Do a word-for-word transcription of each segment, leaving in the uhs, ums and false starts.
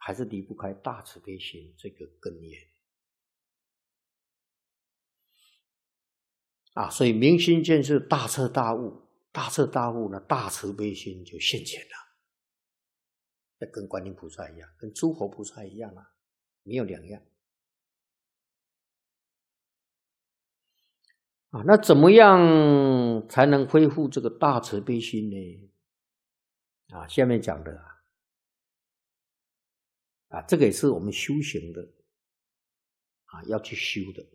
还是离不开大慈悲心这个根源啊。所以明心见性大彻大悟，大彻大悟呢，大慈悲心就现前了。那跟观音菩萨一样，跟诸佛菩萨一样啊，没有两样啊。那怎么样才能恢复这个大慈悲心呢？啊，下面讲的啊，啊，这个也是我们修行的啊，要去修的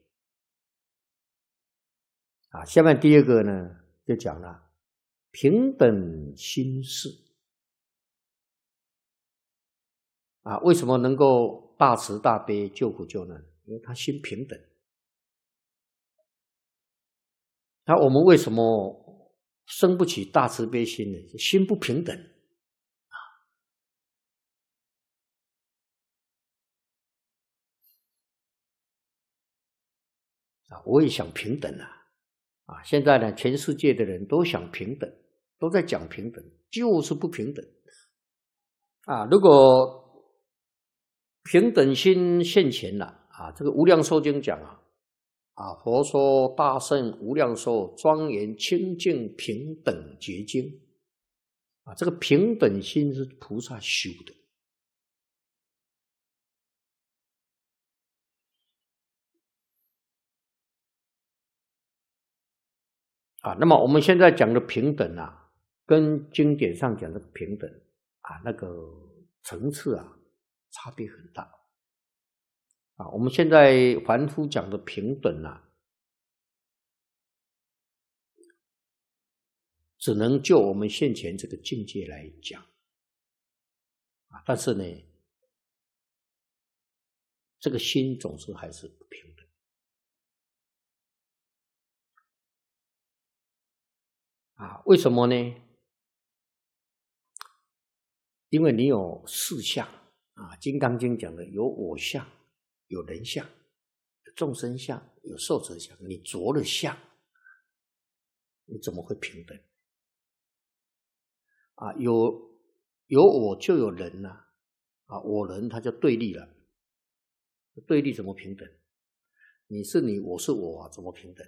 啊。下面第二个呢，就讲了平等心事啊。为什么能够大慈大悲救苦救难？因为他心平等。那我们为什么生不起大慈悲心呢？心不平等啊！我也想平等啊！啊，现在呢，全世界的人都想平等，都在讲平等，就是不平等啊！如果平等心现前了啊，这个《无量寿经》讲啊，啊，佛说大圣无量寿庄严清净平等觉经啊，这个平等心是菩萨修的啊。那么我们现在讲的平等啊，跟经典上讲的平等啊，那个层次啊，差别很大啊。我们现在凡夫讲的平等啊，只能就我们现前这个境界来讲啊，但是呢，这个心总是还是不平等啊。为什么呢？因为你有四相啊，《金刚经》讲的有我相、有人相、有众生相、有寿者相，你着了相，你怎么会平等啊？有有我就有人啊，啊，我人他就对立了，对立怎么平等？你是你，我是我啊，怎么平等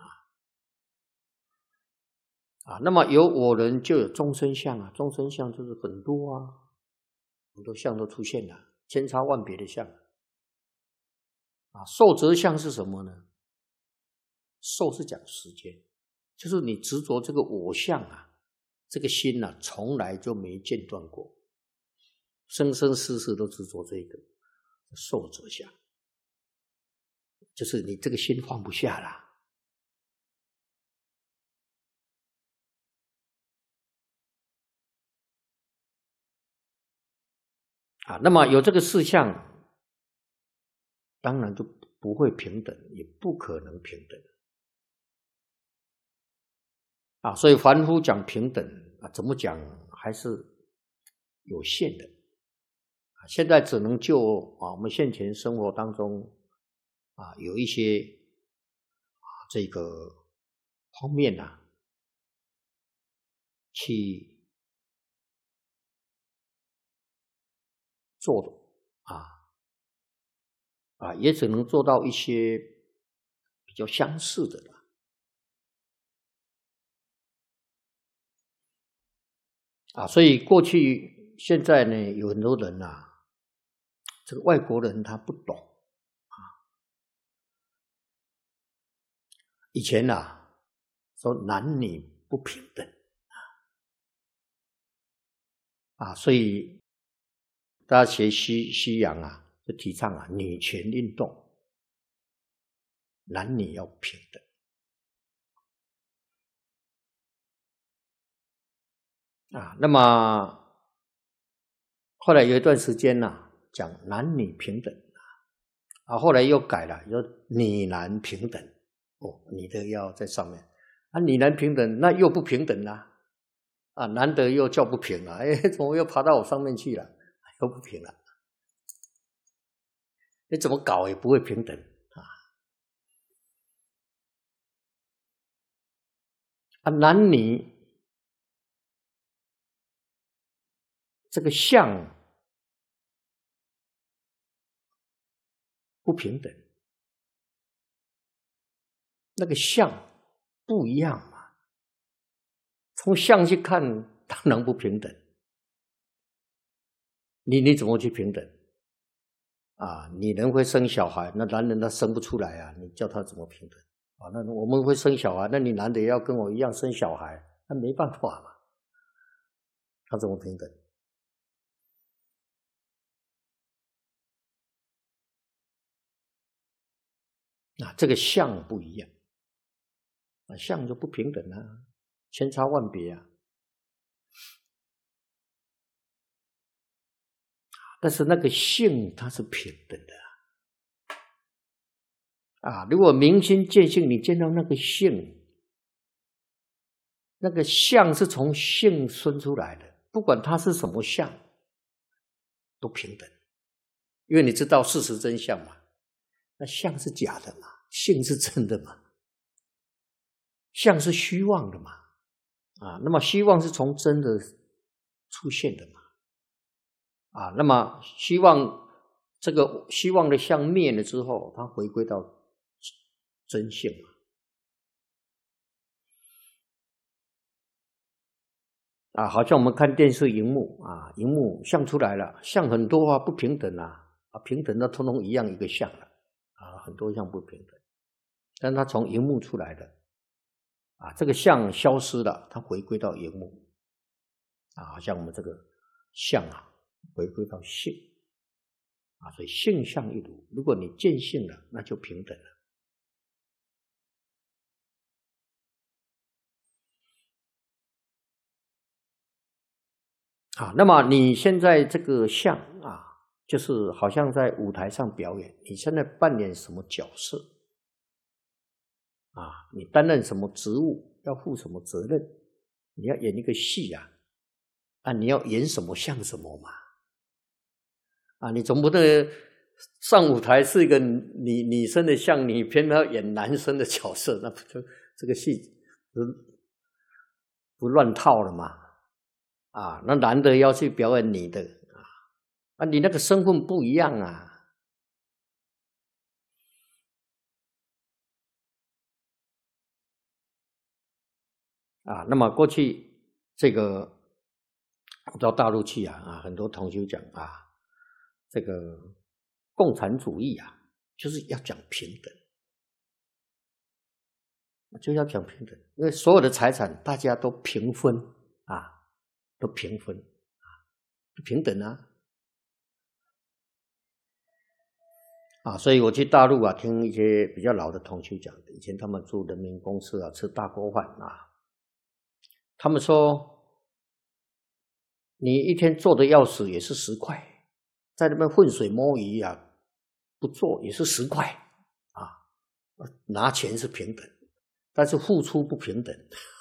啊？啊，那么有我人就有众生相啊，众生相就是很多啊，很多相都出现了，千差万别的相啊。寿者相是什么呢？寿是讲时间，就是你执着这个我相啊，这个心啊，从来就没间断过，生生世世都执着这个寿者相，就是你这个心放不下啦。啊，那么有这个事项，当然就不会平等，也不可能平等啊。所以凡夫讲平等啊，怎么讲还是有限的啊。现在只能就啊我们现前生活当中啊有一些啊这个方面呐、啊，去做的啊。啊，也只能做到一些比较相似的了啊。所以过去、现在呢，有很多人啊，这个外国人他不懂啊。以前啊，说男女不平等啊，所以大家学西西洋啊，就提倡啊女权运动，男女要平等。啊，那么后来有一段时间呢、啊，讲男女平等啊，后来又改了，说女男平等哦，女的要在上面啊，女男平等那又不平等啦啊，男的又叫不平了，哎，怎么又爬到我上面去了，又不平了，你怎么搞也不会平等啊啊，男女这个相不平等，那个相不一样嘛。从相去看，当然不平等。你你怎么去平等？啊，女人会生小孩，那男人他生不出来啊，你叫他怎么平等？啊，那我们会生小孩，那你男的也要跟我一样生小孩，那没办法嘛，他怎么平等？啊，这个相不一样，啊，相就不平等啊，千差万别啊。但是那个性它是平等的啊！如果明心见性，你见到那个性，那个相是从性生出来的，不管它是什么相，都平等，因为你知道事实真相嘛。那相是假的嘛，性是真的嘛，相是虚妄的嘛，啊，那么虚妄是从真的出现的嘛。啊，那么希望这个希望的相灭了之后，它回归到真性嘛。啊，好像我们看电视荧幕啊，荧幕相出来了，相很多啊，不平等啊，啊，平等的通通一样一个相了，啊，很多相不平等，但它从荧幕出来的，啊，这个相消失了，它回归到荧幕，啊，好像我们这个相啊。回归到性啊，所以性相一如。如果你见性了，那就平等了啊。那么你现在这个相啊，就是好像在舞台上表演，你现在扮演什么角色啊？你担任什么职务，要负什么责任？你要演一个戏啊，啊，你要演什么像什么嘛？啊，你总不能上舞台是一个女女生的像，你偏偏要演男生的角色，那不就这个戏不不乱套了吗？啊，那男的要去表演女的啊，啊，你那个身份不一样啊。啊，那么过去这个到大陆去啊，啊，很多同学讲啊。这个共产主义啊，就是要讲平等，就要讲平等，因为所有的财产大家都平分啊，都平分啊，平等啊，啊，所以我去大陆啊，听一些比较老的同学讲的，以前他们住人民公司啊，吃大锅饭啊，他们说，你一天做的要死也是十块，在那边浑水摸鱼啊，不做也是十块啊，拿钱是平等，但是付出不平等。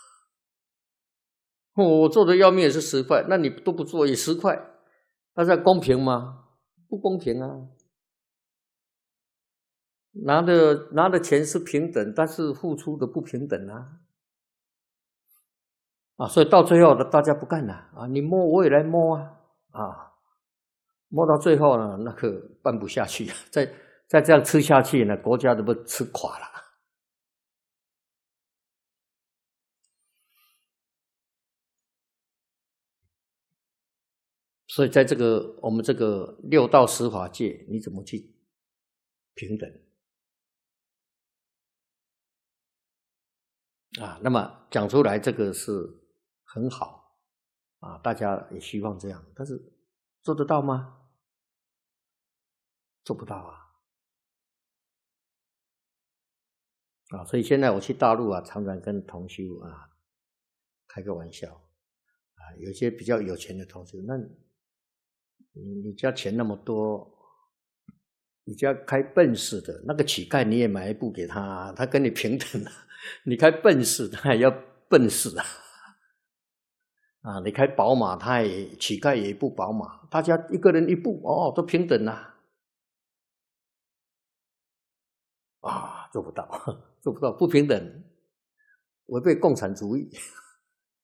我做的要命也是十块，那你都不做也十块，那这公平吗？不公平啊！拿的拿的钱是平等，但是付出的不平等啊！啊，所以到最后的大家不干了啊！你摸我也来摸啊！啊，摸到最后呢，那个办不下去，再再这样吃下去呢，国家都不吃垮了。所以在这个我们这个六道十法界，你怎么去平等啊？那么讲出来这个是很好啊，大家也希望这样，但是做得到吗？做不到啊！啊，所以现在我去大陆啊，常常跟同修啊开个玩笑啊，有些比较有钱的同修，那你你家钱那么多，你家开奔驰的那个乞丐你也买一部给他，他跟你平等啊。你开奔驰，他也要奔驰啊。啊，你开宝马，他也乞丐也一部宝马，大家一个人一部哦，都平等啊。啊，做不到，做不到，不平等，违背共产主义。